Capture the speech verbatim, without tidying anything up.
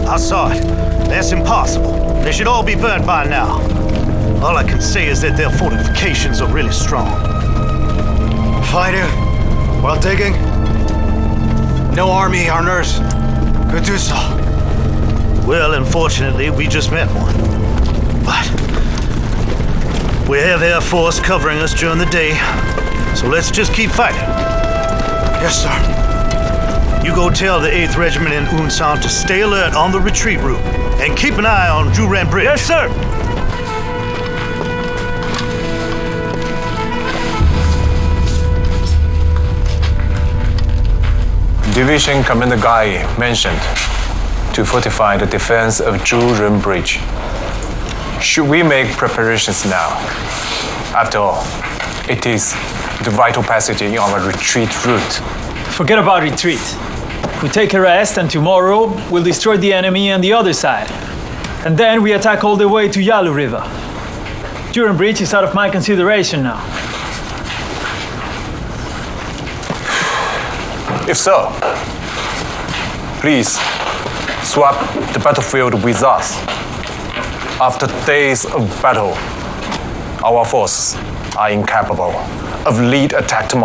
I saw it. That's impossible. They should all be burnt by now. All I can say is that their fortifications are really strong. Fighting while digging? No army on Earth could do so. Well, unfortunately, we just met one. But we have Air Force covering us during the day, so let's just keep fighting. Yes, sir. You go tell the eighth Regiment in Unsan to stay alert on the retreat route and keep an eye on Juran Bridge. Yes, sir. Division Commander Guy mentioned to fortify the defense of Juran Bridge. Should we make preparations now? After all, it is the vital passage in our retreat route. Forget about retreat. We take a rest, and tomorrow we'll destroy the enemy on the other side. And then we attack all the way to Yalu River. Juran Bridge is out of my consideration now. If so, please swap the battlefield with us. After days of battle, our forces are incapable of lead attack tomorrow.